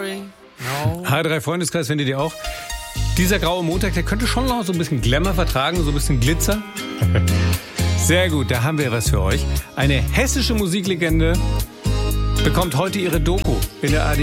H3 Freundeskreis, findet ihr auch? Dieser graue Montag, der könnte schon noch so ein bisschen Glamour vertragen, so ein bisschen Glitzer. Sehr gut, da haben wir was für euch. Eine hessische Musiklegende bekommt heute ihre Doku in der ARD